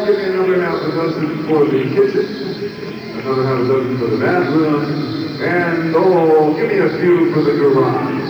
give me another half a dozen for the kitchen, another half a dozen for the bathroom, and oh, give me a few for the garage.